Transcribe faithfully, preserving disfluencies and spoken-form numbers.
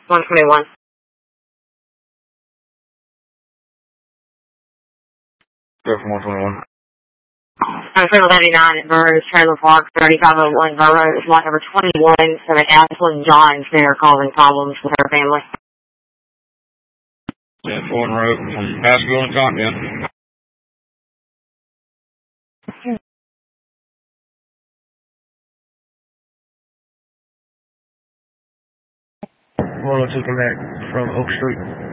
one twenty-one. Go for one twenty-one. I'm Triple ninety-nine at Burroughs Trailer Park, thirty-five oh one Burroughs, lot number twenty-one, so that Ashlyn Johns there causing problems with her family. Yeah, Ford Road from Pasco and Continent. one oh two Connect from Oak Street.